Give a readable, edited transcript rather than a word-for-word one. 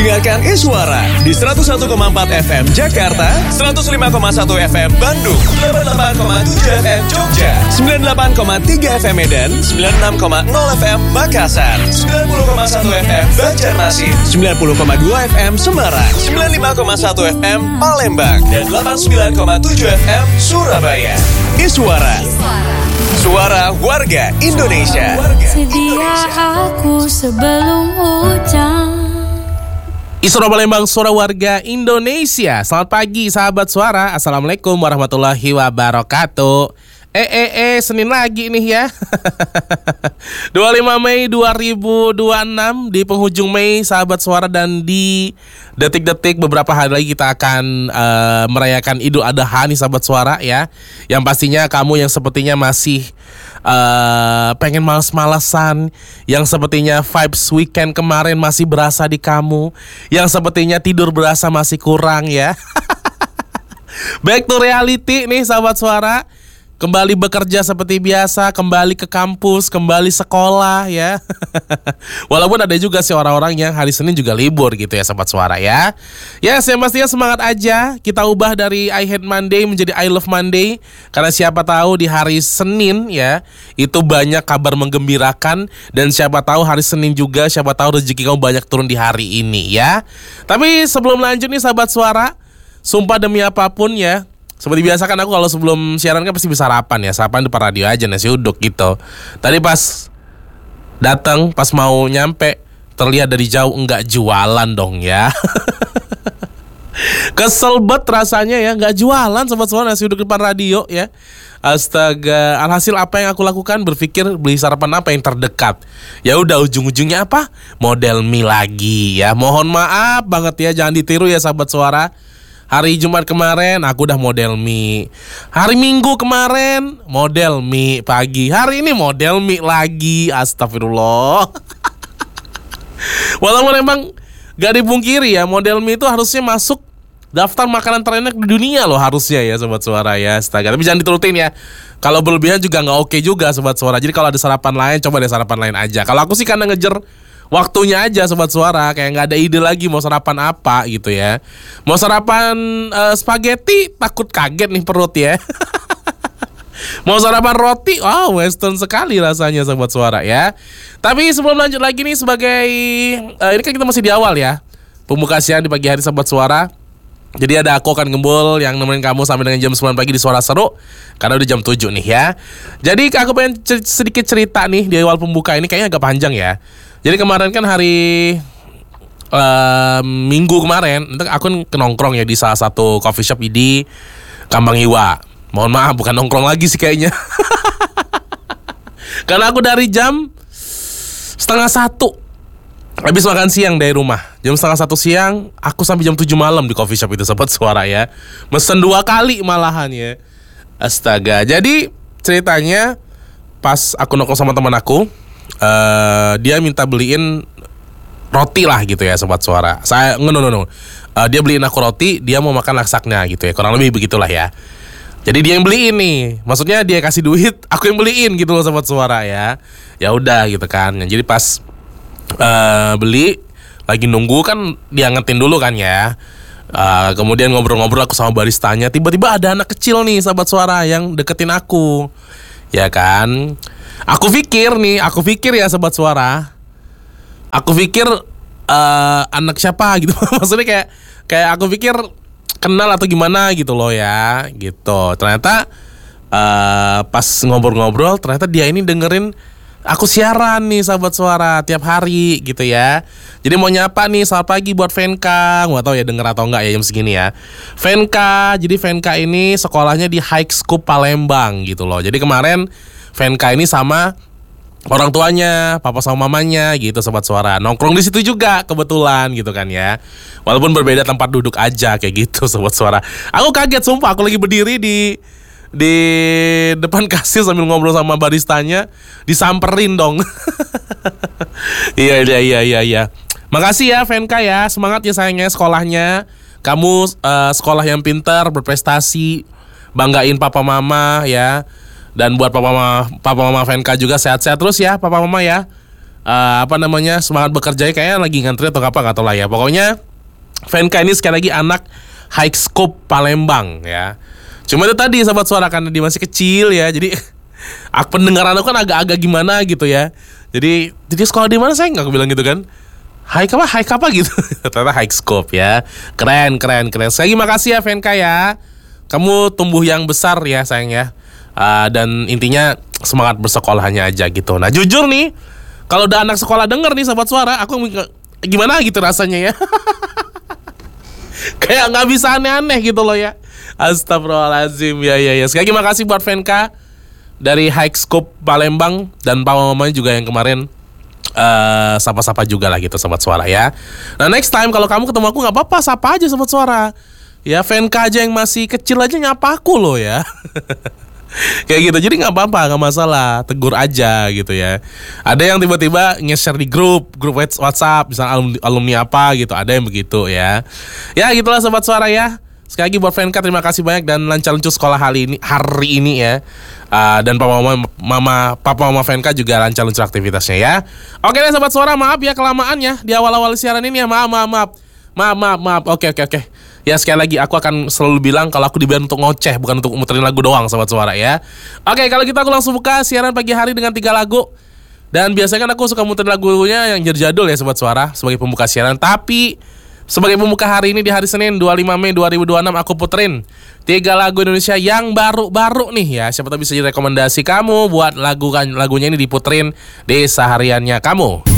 Dengarkan Iswara di 101,4 FM Jakarta, 105,1 FM Bandung, 88,7 FM Jogja, 98,3 FM Medan, 96,0 FM Makassar, 90,1 FM Banjarmasin, 90,2 FM Semarang, 95,1 FM Palembang, dan 89,7 FM Surabaya. Iswara, suara warga Indonesia. Sedia aku sebelum hujan. Iswara Palembang, suara warga Indonesia. Selamat pagi sahabat suara. Assalamualaikum warahmatullahi wabarakatuh. Senin lagi nih ya. 25 Mei 2026 di penghujung Mei sahabat suara, dan di detik-detik beberapa hari lagi kita akan merayakan Idul Adha nih sahabat suara ya. Yang pastinya kamu yang sepertinya masih pengen males-malesan, yang sepertinya vibes weekend kemarin masih berasa di kamu, yang sepertinya tidur berasa masih kurang ya. Back to reality nih sahabat suara. Kembali bekerja seperti biasa, kembali ke kampus, kembali sekolah ya. Walaupun ada juga sih orang-orang yang hari Senin juga libur gitu ya sahabat suara ya. Ya, yang pastinya semangat aja. Kita ubah dari I Hate Monday menjadi I Love Monday. Karena siapa tahu di hari Senin ya, itu banyak kabar menggembirakan. Dan siapa tahu hari Senin juga, siapa tahu rezeki kamu banyak turun di hari ini ya. Tapi sebelum lanjut nih sahabat suara, sumpah demi apapun ya, seperti biasa kan aku kalau sebelum siaran kan pasti bisa sarapan ya. Sarapan depan radio aja, nasi uduk gitu. Tadi pas datang, pas mau nyampe, terlihat dari jauh enggak jualan dong ya. Kesel bet rasanya ya, enggak jualan sobat suara nasi uduk depan radio ya. Astaga, alhasil apa yang aku lakukan? Berpikir beli sarapan apa yang terdekat. Ya udah, ujung-ujungnya apa? Model mie lagi ya. Mohon maaf banget ya, jangan ditiru ya sahabat suara. Hari Jumat kemarin aku udah model mie. Hari Minggu kemarin model mie pagi. Hari ini model mie lagi. Astagfirullah. Walaupun emang gak dipungkiri ya, model mie itu harusnya masuk daftar makanan terenak di dunia loh harusnya ya sobat suara ya. Astaga, tapi jangan diturutin ya. Kalau berlebihan juga gak oke juga sobat suara. Jadi kalau ada sarapan lain, coba deh sarapan lain aja. Kalau aku sih karena ngejar waktunya aja sobat suara, kayak gak ada ide lagi mau sarapan apa gitu ya. Mau sarapan spaghetti, takut kaget nih perut ya. Mau sarapan roti, wow western sekali rasanya sobat suara ya. Tapi sebelum lanjut lagi nih sebagai ini kan kita masih di awal ya, pembuka siang di pagi hari sobat suara. Jadi ada aku akan gembul yang nemenin kamu sampai dengan jam 9 pagi di Suara Seru, karena udah jam 7 nih ya. Jadi aku pengen sedikit cerita nih di awal pembuka ini, kayaknya agak panjang ya. Jadi kemarin kan hari Minggu kemarin, itu aku nongkrong ya di salah satu coffee shop di Kambang Iwa. Mohon maaf, bukan nongkrong lagi sih kayaknya. Karena aku dari jam 12:30 habis makan siang dari rumah. Jam 12:30 siang, aku sampai jam 7 malam di coffee shop itu sobat suara ya. Mesen 2 kali malahan ya. Astaga. Jadi ceritanya pas aku nongkrong sama teman aku, dia minta beliin roti lah gitu ya sobat suara. Dia beliin aku roti, dia mau makan laksaknya gitu ya. Kurang lebih begitulah ya. Jadi dia yang beliin nih. Maksudnya dia kasih duit, aku yang beliin gitu loh sobat suara ya. Ya udah gitu kan. Jadi pas beli, lagi nunggu kan diangetin dulu kan ya. Kemudian ngobrol-ngobrol aku sama baristanya. Tiba-tiba ada anak kecil nih sahabat suara yang deketin aku, ya kan. Aku pikir ya sahabat suara, aku pikir anak siapa gitu. Maksudnya kayak aku pikir kenal atau gimana gitu loh ya, gitu. Ternyata pas ngobrol-ngobrol, ternyata dia ini dengerin aku siaran nih sahabat suara tiap hari gitu ya. Jadi mau nyapa nih, selamat pagi buat Venka. Gak tau ya denger atau enggak ya jam segini ya. Venka, jadi Venka ini sekolahnya di High School Palembang gitu loh. Jadi kemarin Venka ini sama orang tuanya, papa sama mamanya gitu sobat suara. Nongkrong di situ juga kebetulan gitu kan ya. Walaupun berbeda tempat duduk aja kayak gitu sobat suara. Aku kaget sumpah, aku lagi berdiri di depan kasir sambil ngobrol sama baristanya, disamperin dong. Iya. Makasih ya Venka ya, semangat ya sayangnya sekolahnya. Kamu sekolah yang pintar, berprestasi, banggain papa mama ya. Dan buat papa mama Venka juga sehat-sehat terus ya papa mama ya. semangat bekerjanya kayaknya lagi ngantri atau apa nggak tahu lah ya. Pokoknya Venka ini sekali lagi anak High Scope Palembang ya. Cuma itu tadi sahabat suara karena dia masih kecil ya, jadi pendengaran aku kan agak-agak gimana gitu ya. Jadi sekolah di mana saya nggak bilang gitu kan. High apa gitu. Ternyata High Scope ya. Keren. Sekali lagi makasih ya Venka ya. Kamu tumbuh yang besar ya sayang ya. Dan intinya semangat bersekolahnya aja gitu. Nah jujur nih, kalau udah anak sekolah denger nih sahabat suara, aku gimana gitu rasanya ya. Kayak nggak bisa aneh-aneh gitu loh ya. Astagfirullahaladzim ya. Sekali lagi makasih buat Venka dari High Scope Palembang, dan papa-mamanya juga yang kemarin sapa-sapa juga lah gitu sahabat suara ya. Nah next time kalau kamu ketemu aku nggak apa-apa, sapa aja sahabat suara. Ya Venka aja yang masih kecil aja nyapa aku loh ya. Kayak gitu, jadi nggak apa-apa, nggak masalah, tegur aja gitu ya. Ada yang tiba-tiba nge-share di grup WhatsApp, misalnya alumni apa gitu, ada yang begitu ya. Ya gitulah sobat suara ya. Sekali lagi buat Venka terima kasih banyak dan lancar-lancar sekolah hari ini ya. Dan papa mama Venka juga lancar-lancar aktivitasnya ya. Oke deh sobat suara, maaf ya kelamaan ya di awal-awal siaran ini ya, maaf. Oke. Ya sekali lagi aku akan selalu bilang kalau aku dibayar untuk ngoceh, bukan untuk muterin lagu doang sobat suara ya. Oke, kalau gitu aku langsung buka siaran pagi hari dengan 3 lagu. Dan biasanya kan aku suka muterin lagunya yang jadul ya sobat suara sebagai pembuka siaran. Tapi sebagai pembuka hari ini di hari Senin 25 Mei 2026 aku puterin 3 lagu Indonesia yang baru-baru nih ya. Siapa tahu bisa jadi rekomendasi kamu buat lagunya ini diputerin di sehariannya kamu.